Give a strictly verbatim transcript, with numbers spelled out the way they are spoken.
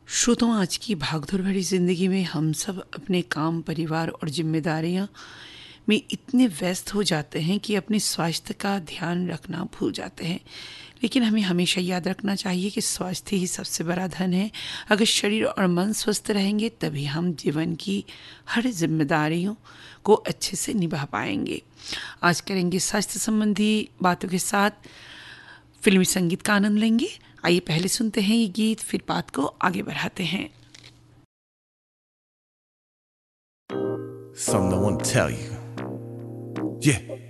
श्रोताओं, आज की भागदौड़ भरी ज़िंदगी में हम सब अपने काम, परिवार और जिम्मेदारियां में इतने व्यस्त हो जाते हैं कि अपने स्वास्थ्य का ध्यान रखना भूल जाते हैं। लेकिन हमें हमेशा याद रखना चाहिए कि स्वास्थ्य ही सबसे बड़ा धन है। अगर शरीर और मन स्वस्थ रहेंगे तभी हम जीवन की हर जिम्मेदारियों को अच्छे से निभा पाएंगे। आज करेंगे स्वास्थ्य संबंधी बातों के साथ फिल्मी संगीत का आनंद लेंगे। आइए पहले सुनते हैं ये गीत, फिर बात को आगे बढ़ाते हैं। Something I want to tell you. Yeah.